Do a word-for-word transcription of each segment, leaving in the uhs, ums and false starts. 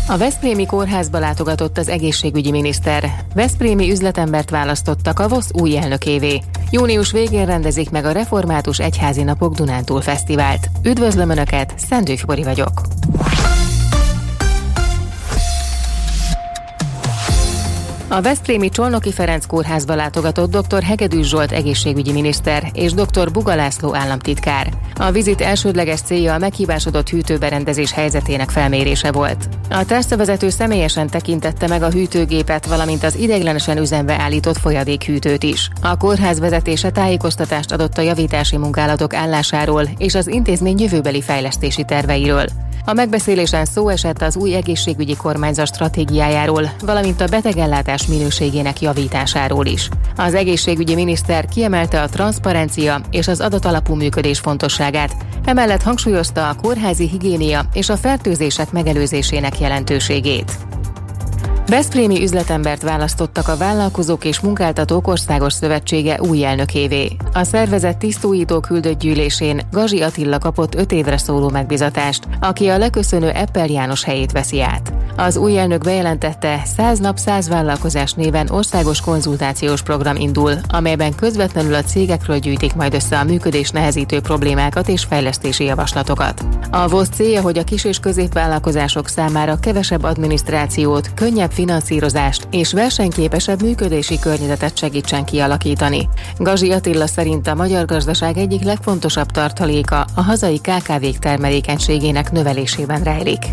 A veszprémi kórházba látogatott az egészségügyi miniszter. Veszprémi üzletembert választottak a VOSZ új elnökévé. Június végén rendezik meg a Református Egyházi Napok Dunántúl Fesztivált. Üdvözlöm Önöket, Szendőf Bori vagyok. A veszprémi Csolnoki Ferenc kórházba látogatott dr. Hegedűs Zsolt egészségügyi miniszter és dr. Buga László államtitkár. A vizit elsődleges célja a meghibásodott hűtőberendezés helyzetének felmérése volt. A tárcavezető személyesen tekintette meg a hűtőgépet, valamint az ideiglenesen üzembe állított folyadékhűtőt is. A kórház vezetése tájékoztatást adott a javítási munkálatok állásáról és az intézmény jövőbeli fejlesztési terveiről. A megbeszélésen szó esett az új egészségügyi kormányzat stratégiájáról, valamint a betegellátás minőségének javításáról is. Az egészségügyi miniszter kiemelte a transzparencia és az adatalapú működés fontosságát, emellett hangsúlyozta a kórházi higiénia és a fertőzések megelőzésének jelentőségét. Veszprémi üzletembert választottak a Vállalkozók és Munkáltatók Országos Szövetsége új elnökévé. A szervezet tisztújító küldött gyűlésén Gazsi Attila kapott öt évre szóló megbizatást, aki a leköszönő Eppel János helyét veszi át. Az új elnök bejelentette, száz nap száz vállalkozás néven országos konzultációs program indul, amelyben közvetlenül a cégekről gyűjtik majd össze a működés nehezítő problémákat és fejlesztési javaslatokat. A VOSZ célja, hogy a kis- és középvállalkozások számára kevesebb adminisztrációt, könnyebb finanszírozást és versenyképesebb működési környezetet segítsen kialakítani. Gazsi Attila szerint a magyar gazdaság egyik legfontosabb tartaléka a hazai ká ká vék termelékenységének növelésében rejlik.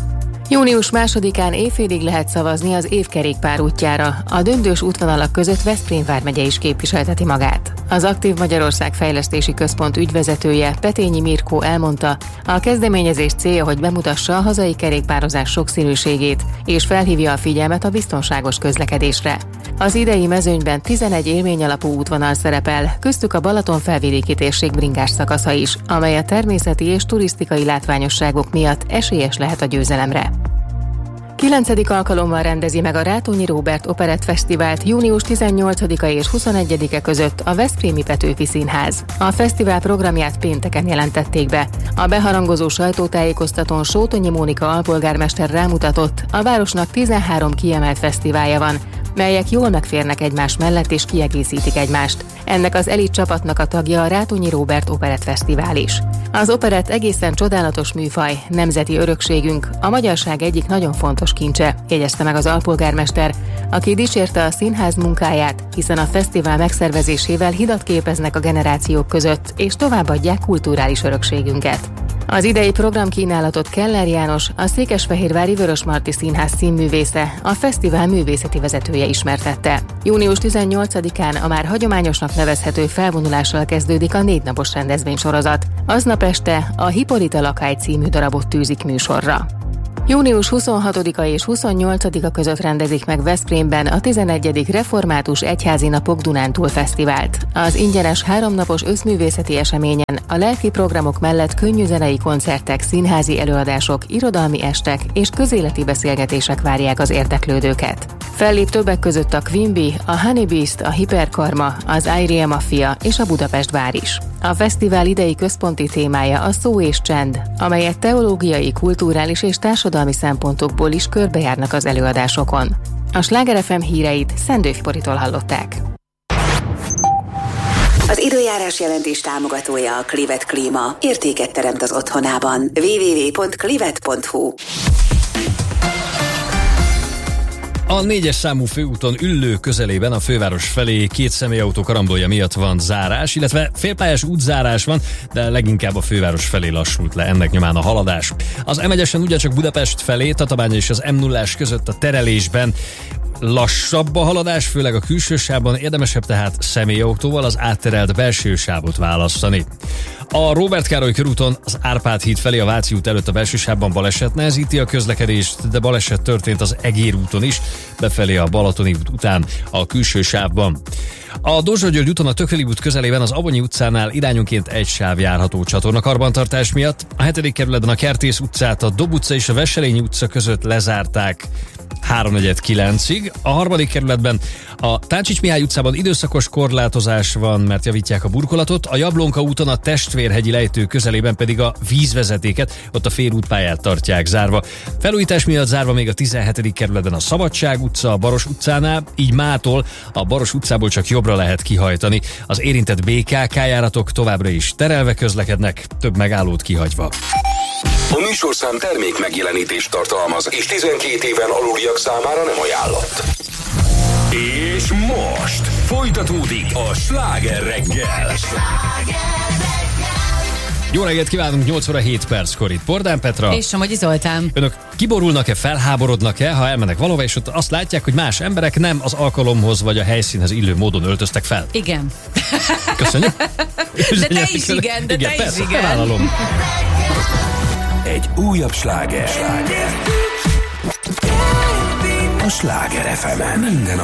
Június másodikán éjfélig lehet szavazni az évkerékpár útjára. A döntős útvonalak között Veszprém vármegye is képviselteti magát. Az Aktív Magyarország Fejlesztési Központ ügyvezetője, Petényi Mirkó elmondta, a kezdeményezés célja, hogy bemutassa a hazai kerékpározás sokszínűségét, és felhívja a figyelmet a biztonságos közlekedésre. Az idei mezőnyben tizenegy élményalapú útvonal szerepel, köztük a Balaton-felvidéki térség bringás szakasza is, amely a természeti és turisztikai látványosságok miatt esélyes lehet a győzelemre. kilencedik alkalommal rendezi meg a Rátónyi Róbert Operett Fesztivált június tizennyolcadika és huszonegyedike között a Veszprémi Petőfi Színház. A fesztivál programját pénteken jelentették be. A beharangozó sajtótájékoztatón Sótonyi Mónika alpolgármester rámutatott, a városnak tizenhárom kiemelt fesztiválja van, melyek jól megférnek egymás mellett és kiegészítik egymást. Ennek az elit csapatnak a tagja a Rátónyi Róbert Operett Fesztivál is. Az operett egészen csodálatos műfaj, nemzeti örökségünk, a magyarság egyik nagyon fontos kincse, jegyezte meg az alpolgármester, aki dicsérte a színház munkáját, hiszen a fesztivál megszervezésével hidat képeznek a generációk között, és továbbadják kulturális örökségünket. Az idei programkínálatot Keller János, a Székesfehérvári Vörösmarty Színház színművésze, a fesztivál művészeti vezetője ismertette. június tizennyolcadikán a már hagyományosnak nevezhető felvonulással kezdődik a négy napos rendezvénysorozat. Aznap este a Hippolyta Lakály című darabot tűzik műsorra. június huszonhatodika és huszonnyolcadika között rendezik meg Veszprémben a tizenegyedik Református Egyházi Napok Dunántúl Fesztivált. Az ingyenes háromnapos összművészeti eseményen a lelki programok mellett könnyűzenei koncertek, színházi előadások, irodalmi estek és közéleti beszélgetések várják az érdeklődőket. Fellép többek között a Queen Bee, a Honey Beast, a Hiperkarma, az Airia Mafia és a Budapest Bár is. A fesztivál idei központi témája a szó és csend, amelyet teológiai, kulturális és társadalmi szempontokból is körbejárnak az előadásokon. A Sláger ef em híreit Szendőf Boritól hallották. Az időjárás jelentés támogatója a Clivet Klíma. Értéket teremt az otthonában. double-u double-u double-u pont clivet pont hu. A négyes számú főúton Üllő közelében a főváros felé két személyautó karambolja miatt van zárás, illetve félpályás útzárás van, de leginkább a főváros felé lassult le ennek nyomán a haladás. Az em egyesen ugyancsak Budapest felé, Tatabánya és az em nullás között a terelésben lassabb a haladás, főleg a külső sávban, érdemesebb tehát személyautóval az átterelt belső sávot választani. A Róbert Károly körúton az Árpád híd felé a Váci út előtt a belső sávban baleset nehezíti a közlekedést, de baleset történt az Egér úton is, befelé a Balatoni út után a külső sávban. A Dózsa-György úton a Tököli út közelében az Abonyi utcánál irányonként egy sáv járható csatornakarbantartás miatt. A hetedik kerületben a Kertész utcát, a Dob utca és a Wesselényi utca között lezárták háromnegyed kilencig, még. A harmadik kerületben a Táncsics Mihály utcában időszakos korlátozás van, mert javítják a burkolatot. A Jablonka úton a Testvérhegyi lejtő közelében pedig a vízvezetéket, ott a félútpályát tartják zárva. Felújítás miatt zárva még a tizenhetedik kerületben a Szabadság utca, a Baros utcánál, így mától a Baros utcából csak jobbra lehet kihajtani. Az érintett bé ká ká járatok továbbra is terelve közlekednek, több megállót kihagyva. A műsorszám termék megjelenítést tartalmaz, és tizenkét éven aluliak számára nem ajánlott. És most folytatódik a Sláger reggel. Jó reggelt kívánunk, nyolc óra hét perckor itt Bordán Petra. És Somogyi Zoltán. Önök kiborulnak-e, felháborodnak-e, ha elmennek valahova, és ott azt látják, hogy más emberek nem az alkalomhoz vagy a helyszínhez illő módon öltöztek fel? Igen. Köszönjük. De te is igen, de igen, te persze, is igen. bevállalom. Egy újabb sláger. A Sláger ef emen minden